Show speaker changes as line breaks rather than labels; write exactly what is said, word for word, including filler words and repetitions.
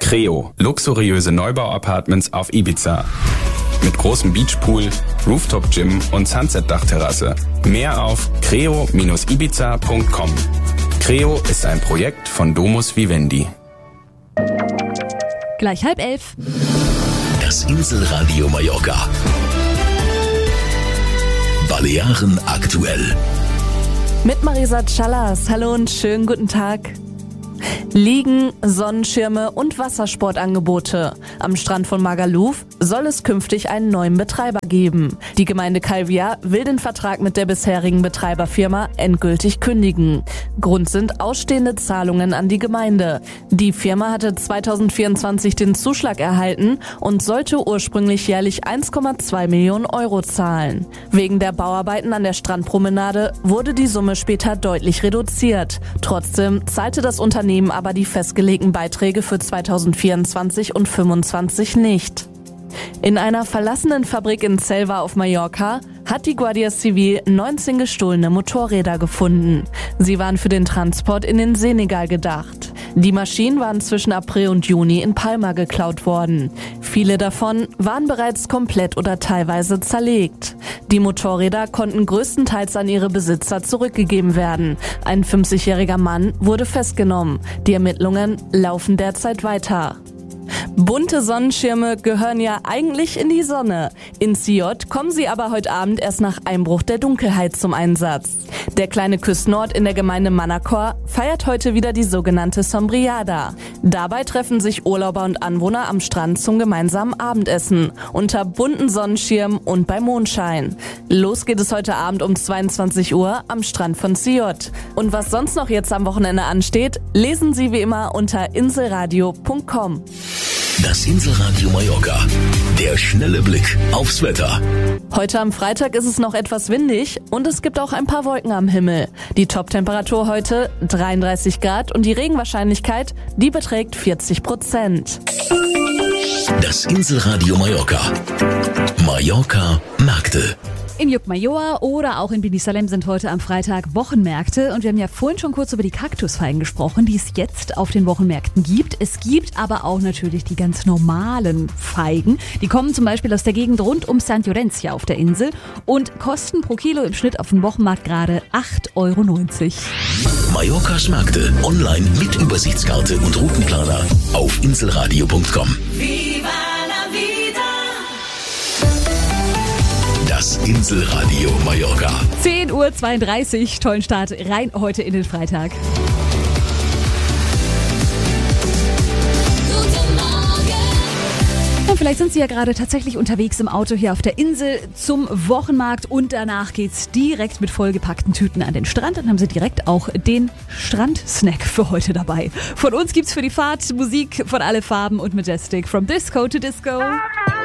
Creo, luxuriöse Neubau-Apartments auf Ibiza. Mit großem Beachpool, Rooftop-Gym und Sunset-Dachterrasse. Mehr auf creo Bindestrich ibiza Punkt com. Creo ist ein Projekt von Domus Vivendi.
Gleich halb elf.
Das Inselradio Mallorca. Balearen aktuell.
Mit Marisa Callas. Hallo und schönen guten Tag. Liegen, Sonnenschirme und Wassersportangebote. Am Strand von Magaluf soll es künftig einen neuen Betreiber geben. Die Gemeinde Calvia will den Vertrag mit der bisherigen Betreiberfirma endgültig kündigen. Grund sind ausstehende Zahlungen an die Gemeinde. Die Firma hatte zwanzig vierundzwanzig den Zuschlag erhalten und sollte ursprünglich jährlich eins Komma zwei Millionen Euro zahlen. Wegen der Bauarbeiten an der Strandpromenade wurde die Summe später deutlich reduziert. Trotzdem zahlte das Unternehmen aber die festgelegten Beiträge für zwanzig vierundzwanzig und fünfundzwanzig nicht. In einer verlassenen Fabrik in Selva auf Mallorca hat die Guardia Civil neunzehn gestohlene Motorräder gefunden. Sie waren für den Transport in den Senegal gedacht. Die Maschinen waren zwischen April und Juni in Palma geklaut worden. Viele davon waren bereits komplett oder teilweise zerlegt. Die Motorräder konnten größtenteils an ihre Besitzer zurückgegeben werden. Ein fünfzigjähriger Mann wurde festgenommen. Die Ermittlungen laufen derzeit weiter. Bunte Sonnenschirme gehören ja eigentlich in die Sonne. In Siot kommen sie aber heute Abend erst nach Einbruch der Dunkelheit zum Einsatz. Der kleine Küstenort in der Gemeinde Manacor feiert heute wieder die sogenannte Sombriada. Dabei treffen sich Urlauber und Anwohner am Strand zum gemeinsamen Abendessen, unter bunten Sonnenschirmen und bei Mondschein. Los geht es heute Abend um zweiundzwanzig Uhr am Strand von Siot. Und was sonst noch jetzt am Wochenende ansteht, lesen Sie wie immer unter inselradio Punkt com.
Das Inselradio Mallorca. Der schnelle Blick aufs Wetter.
Heute am Freitag ist es noch etwas windig und es gibt auch ein paar Wolken am Himmel. Die Top-Temperatur heute dreiunddreißig Grad und die Regenwahrscheinlichkeit, die beträgt vierzig Prozent.
Das Inselradio Mallorca. Mallorca Märkte.
In Jukmajoa oder auch in Binissalem sind heute am Freitag Wochenmärkte und wir haben ja vorhin schon kurz über die Kaktusfeigen gesprochen, die es jetzt auf den Wochenmärkten gibt. Es gibt aber auch natürlich die ganz normalen Feigen. Die kommen zum Beispiel aus der Gegend rund um Sant Llorenç auf der Insel und kosten pro Kilo im Schnitt auf dem Wochenmarkt gerade acht Euro neunzig.
Mallorcas Märkte online mit Übersichtskarte und Routenplaner auf inselradio Punkt com. Das Inselradio Mallorca.
zehn Uhr zweiunddreißig, tollen Start rein heute in den Freitag. Und vielleicht sind Sie ja gerade tatsächlich unterwegs im Auto hier auf der Insel zum Wochenmarkt und danach geht's direkt mit vollgepackten Tüten an den Strand. Dann haben Sie direkt auch den Strandsnack für heute dabei. Von uns gibt's für die Fahrt Musik von alle Farben und Majestic. From Disco to Disco.